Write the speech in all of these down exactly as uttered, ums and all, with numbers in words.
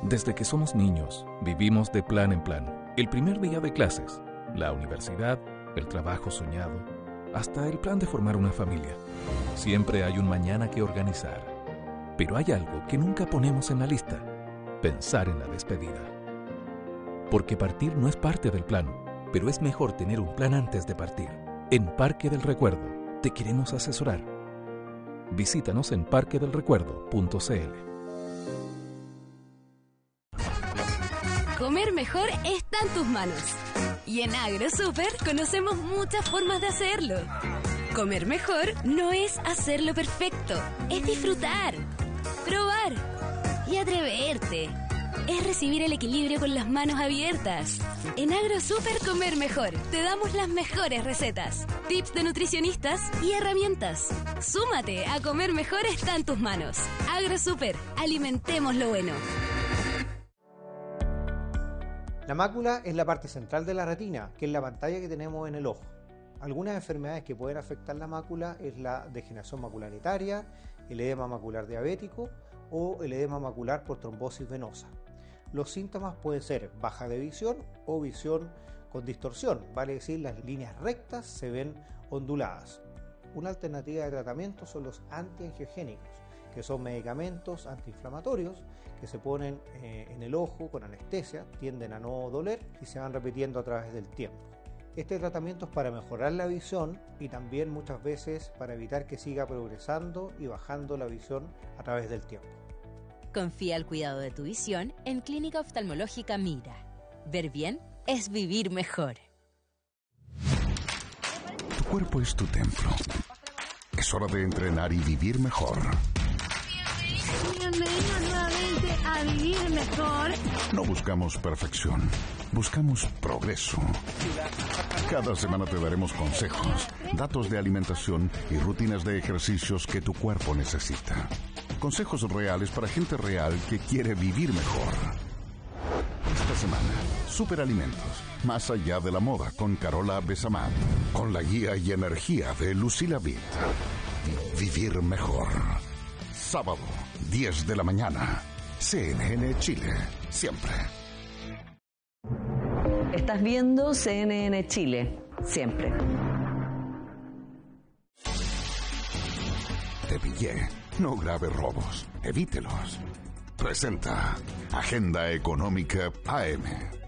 Desde que somos niños, vivimos de plan en plan. El primer día de clases, la universidad, el trabajo soñado, hasta el plan de formar una familia. Siempre hay un mañana que organizar. Pero hay algo que nunca ponemos en la lista: pensar en la despedida. Porque partir no es parte del plan, pero es mejor tener un plan antes de partir. En Parque del Recuerdo te queremos asesorar. Visítanos en parque del recuerdo punto c l. Comer mejor está en tus manos. Y en AgroSuper conocemos muchas formas de hacerlo. Comer mejor no es hacerlo perfecto, es disfrutar, probar y atreverte. Es recibir el equilibrio con las manos abiertas. En AgroSuper Comer Mejor te damos las mejores recetas, tips de nutricionistas y herramientas. Súmate a Comer Mejor está en tus manos. AgroSuper, alimentemos lo bueno. La mácula es la parte central de la retina, que es la pantalla que tenemos en el ojo. Algunas enfermedades que pueden afectar la mácula es la degeneración macular etaria, el edema macular diabético o el edema macular por trombosis venosa. Los síntomas pueden ser baja de visión o visión con distorsión, vale decir, las líneas rectas se ven onduladas. Una alternativa de tratamiento son los antiangiogénicos, que son medicamentos antiinflamatorios que se ponen eh, en el ojo con anestesia, tienden a no doler y se van repitiendo a través del tiempo. Este tratamiento es para mejorar la visión y también muchas veces para evitar que siga progresando y bajando la visión a través del tiempo. Confía el cuidado de tu visión en Clínica Oftalmológica Mira. Ver bien es vivir mejor. Tu cuerpo es tu templo. Es hora de entrenar y vivir mejor. Bienvenidos nuevamente a Vivir Mejor. No buscamos perfección, buscamos progreso. Cada semana te daremos consejos, datos de alimentación y rutinas de ejercicios que tu cuerpo necesita. Consejos reales para gente real que quiere vivir mejor. Esta semana, Superalimentos, más allá de la moda, con Carola Besamán, con la guía y energía de Lucila Vitt. Vivir mejor. Sábado, diez de la mañana. C N N Chile, siempre. Estás viendo C N N Chile, siempre. Te pillé. No grave robos. Evítelos. Presenta Agenda Económica A M.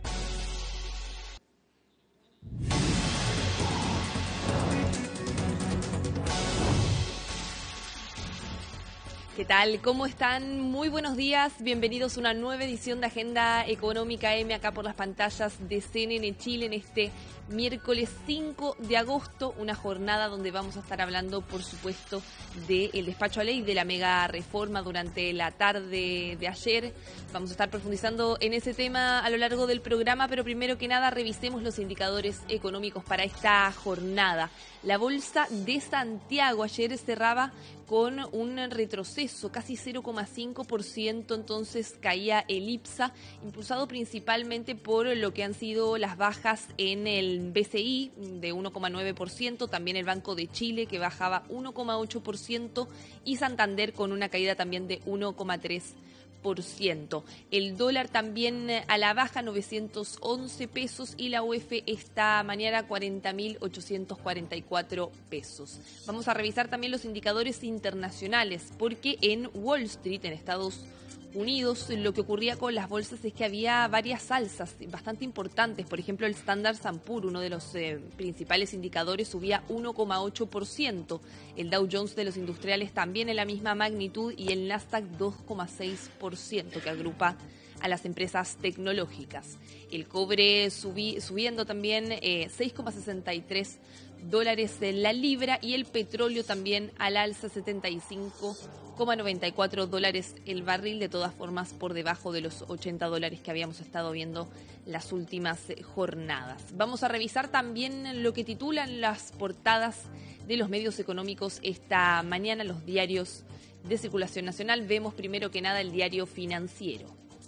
¿Qué tal? ¿Cómo están? Muy buenos días. Bienvenidos a una nueva edición de Agenda Económica A M acá por las pantallas de C N N Chile en este miércoles cinco de agosto, una jornada donde vamos a estar hablando, por supuesto, del despacho a ley de la mega reforma durante la tarde de ayer. Vamos a estar profundizando en ese tema a lo largo del programa, pero primero que nada revisemos los indicadores económicos para esta jornada. La Bolsa de Santiago ayer cerraba con un retroceso, casi cero coma cinco por ciento, entonces caía el IPSA, impulsado principalmente por lo que han sido las bajas en el B C I de uno coma nueve por ciento, también el Banco de Chile que bajaba uno coma ocho por ciento y Santander con una caída también de uno coma tres por ciento. El dólar también a la baja, novecientos once pesos, y la U F esta mañana cuarenta mil ochocientos cuarenta y cuatro pesos. Vamos a revisar también los indicadores internacionales, porque en Wall Street, en Estados Unidos, lo que ocurría con las bolsas es que había varias alzas bastante importantes. Por ejemplo, el Standard and Poor's, uno de los eh, principales indicadores, subía uno coma ocho por ciento. El Dow Jones de los industriales también en la misma magnitud y el Nasdaq dos coma seis por ciento, que agrupa a las empresas tecnológicas. El cobre subí, subiendo también eh, seis coma sesenta y tres dólares en la libra, y el petróleo también al alza, setenta y cinco coma noventa y cuatro dólares el barril, de todas formas por debajo de los ochenta dólares que habíamos estado viendo las últimas jornadas. Vamos a revisar también lo que titulan las portadas de los medios económicos esta mañana, los diarios de circulación nacional. Vemos primero que nada el diario Financiero,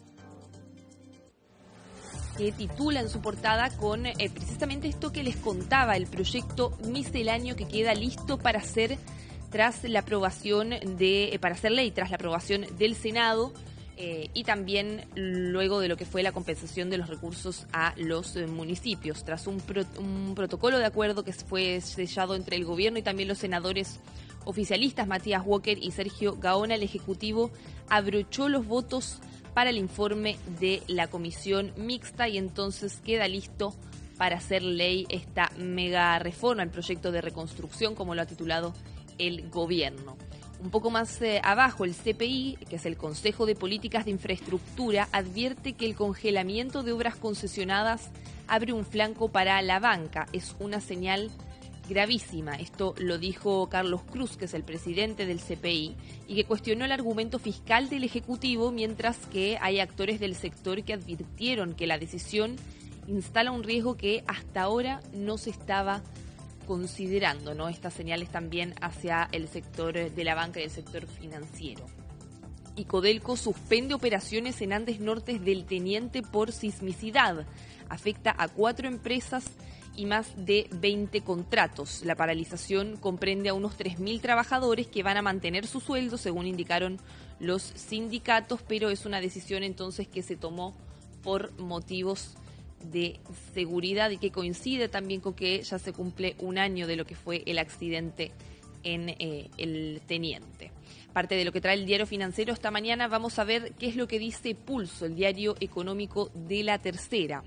que titula en su portada con eh, precisamente esto que les contaba, el proyecto misceláneo que queda listo para hacer tras la aprobación de, eh, para hacer ley tras la aprobación del Senado. eh, y también luego de lo que fue la compensación de los recursos a los eh, municipios. Tras un, pro, un protocolo de acuerdo que fue sellado entre el gobierno y también los senadores oficialistas Matías Walker y Sergio Gaona, el Ejecutivo abrochó los votos para el informe de la comisión mixta y entonces queda listo para hacer ley esta mega reforma, el proyecto de reconstrucción, como lo ha titulado el gobierno. Un poco más eh, abajo, el C P I, que es el Consejo de Políticas de Infraestructura, advierte que el congelamiento de obras concesionadas abre un flanco para la banca. Es una señal gravísima. Esto lo dijo Carlos Cruz, que es el presidente del C P I, y que cuestionó el argumento fiscal del Ejecutivo, mientras que hay actores del sector que advirtieron que la decisión instala un riesgo que hasta ahora no se estaba considerando, ¿no? Estas señales también hacia el sector de la banca y el sector financiero. Y Codelco suspende operaciones en Andes Norte del Teniente por sismicidad. Afecta a cuatro empresas y más de veinte contratos. La paralización comprende a unos tres mil trabajadores que van a mantener su sueldo, según indicaron los sindicatos, pero es una decisión entonces que se tomó por motivos de seguridad y que coincide también con que ya se cumple un año de lo que fue el accidente en eh, el Teniente. Parte de lo que trae el diario financiero esta mañana, vamos a ver qué es lo que dice Pulso, el diario económico de La Tercera.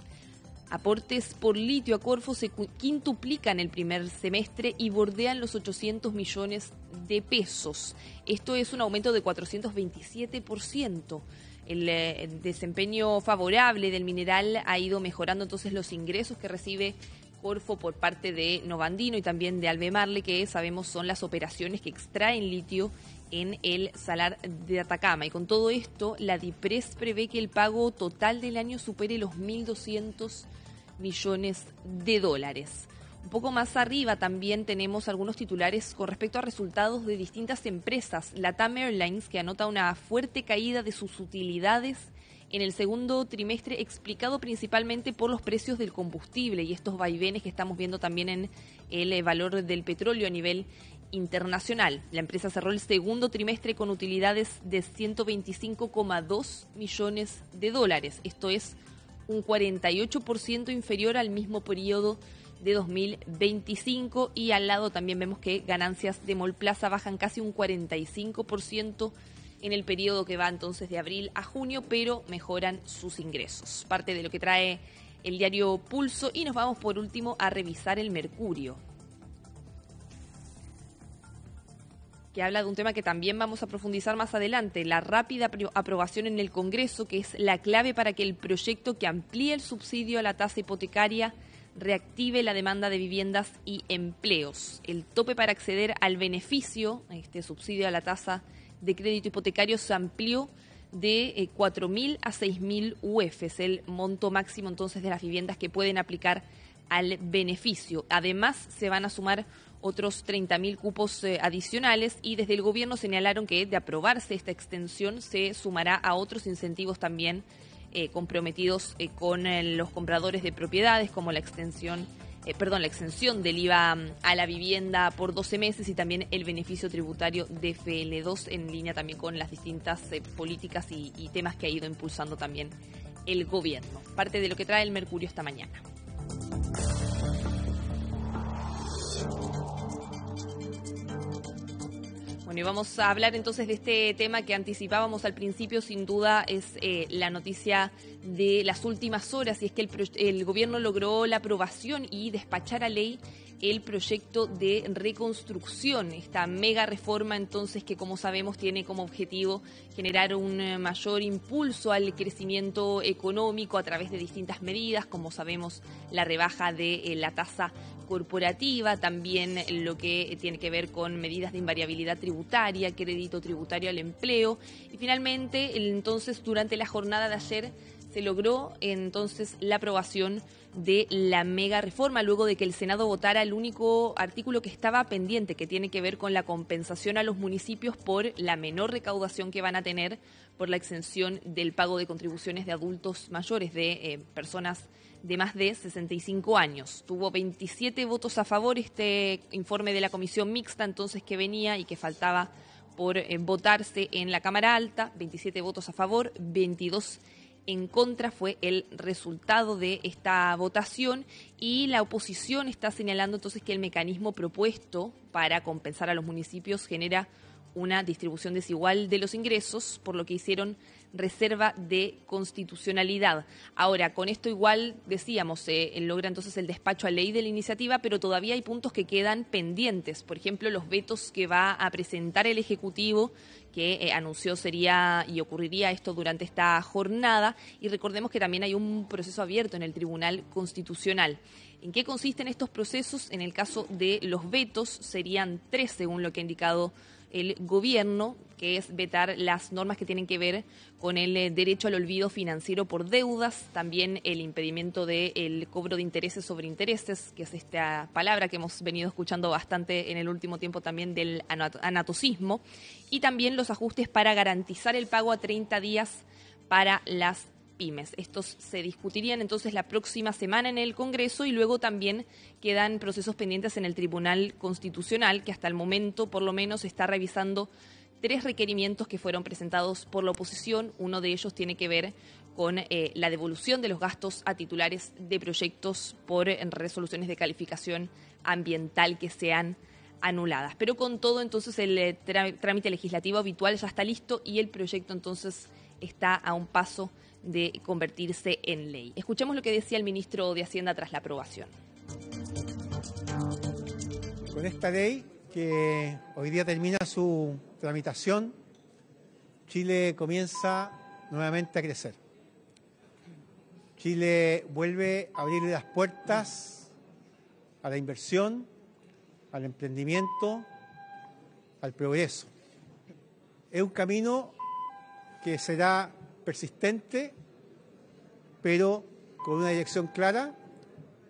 Aportes por litio a Corfo se quintuplican el primer semestre y bordean los ochocientos millones de pesos. Esto es un aumento de cuatrocientos veintisiete por ciento. El, eh, el desempeño favorable del mineral ha ido mejorando entonces los ingresos que recibe Corfo por parte de Novandino y también de Albemarle, que sabemos son las operaciones que extraen litio en el Salar de Atacama. Y con todo esto, la DIPRES prevé que el pago total del año supere los mil doscientos millones de dólares. Un poco más arriba también tenemos algunos titulares con respecto a resultados de distintas empresas. LATAM Airlines, que anota una fuerte caída de sus utilidades en el segundo trimestre, explicado principalmente por los precios del combustible y estos vaivenes que estamos viendo también en el valor del petróleo a nivel internacional. La empresa cerró el segundo trimestre con utilidades de ciento veinticinco coma dos millones de dólares. Esto es un cuarenta y ocho por ciento inferior al mismo periodo de dos mil veinticinco, y al lado también vemos que ganancias de Mallplaza bajan casi un cuarenta y cinco por ciento en el periodo que va entonces de abril a junio, pero mejoran sus ingresos. Parte de lo que trae el diario Pulso, y nos vamos por último a revisar el Mercurio, que habla de un tema que también vamos a profundizar más adelante, la rápida aprobación en el Congreso, que es la clave para que el proyecto que amplíe el subsidio a la tasa hipotecaria reactive la demanda de viviendas y empleos. El tope para acceder al beneficio, este subsidio a la tasa de crédito hipotecario, se amplió de eh, cuatro mil a seis mil U F, es el monto máximo entonces de las viviendas que pueden aplicar al beneficio. Además, se van a sumar otros treinta mil cupos eh, adicionales, y desde el gobierno señalaron que de aprobarse esta extensión se sumará a otros incentivos también eh, comprometidos eh, con eh, los compradores de propiedades, como la extensión, eh, perdón, la exención del I V A a la vivienda por doce meses y también el beneficio tributario de F L dos, en línea también con las distintas eh, políticas y, y temas que ha ido impulsando también el gobierno. Parte de lo que trae el Mercurio esta mañana. Bueno, y vamos a hablar entonces de este tema que anticipábamos al principio. Sin duda es eh, la noticia de las últimas horas, y es que el, pro- el gobierno logró la aprobación y despachar a ley el proyecto de reconstrucción, esta mega reforma entonces que, como sabemos, tiene como objetivo generar un eh, mayor impulso al crecimiento económico a través de distintas medidas, como sabemos, la rebaja de eh, la tasa corporativa, también lo que tiene que ver con medidas de invariabilidad tributaria, crédito tributario al empleo, y finalmente entonces durante la jornada de ayer se logró entonces la aprobación de la mega reforma, luego de que el Senado votara el único artículo que estaba pendiente, que tiene que ver con la compensación a los municipios por la menor recaudación que van a tener por la exención del pago de contribuciones de adultos mayores, de eh, personas de más de sesenta y cinco años. Tuvo veintisiete votos a favor este informe de la comisión mixta entonces que venía y que faltaba por eh, votarse en la Cámara Alta, veintisiete votos a favor, veintidós en contra fue el resultado de esta votación, y la oposición está señalando entonces que el mecanismo propuesto para compensar a los municipios genera una distribución desigual de los ingresos, por lo que hicieron reserva de constitucionalidad. Ahora, con esto igual, decíamos, se eh, logra entonces el despacho a ley de la iniciativa, pero todavía hay puntos que quedan pendientes. Por ejemplo, los vetos que va a presentar el Ejecutivo, que eh, anunció sería y ocurriría esto durante esta jornada. Y recordemos que también hay un proceso abierto en el Tribunal Constitucional. ¿En qué consisten estos procesos? En el caso de los vetos, serían tres, según lo que ha indicado el gobierno, que es vetar las normas que tienen que ver con el eh, derecho al olvido financiero por deudas, también el impedimento del cobro de intereses sobre intereses, que es esta palabra que hemos venido escuchando bastante en el último tiempo también del anatocismo, y también los ajustes para garantizar el pago a treinta días para las pymes. Estos se discutirían entonces la próxima semana en el Congreso, y luego también quedan procesos pendientes en el Tribunal Constitucional, que hasta el momento por lo menos está revisando tres requerimientos que fueron presentados por la oposición. Uno de ellos tiene que ver con eh, la devolución de los gastos a titulares de proyectos por eh, resoluciones de calificación ambiental que sean anuladas. Pero con todo, entonces, el eh, trámite legislativo habitual ya está listo, y el proyecto entonces está a un paso de convertirse en ley. Escuchemos lo que decía el ministro de Hacienda tras la aprobación. Con esta ley, que hoy día termina su tramitación, Chile comienza nuevamente a crecer. Chile vuelve a abrir las puertas a la inversión, al emprendimiento, al progreso. Es un camino que será persistente, pero con una dirección clara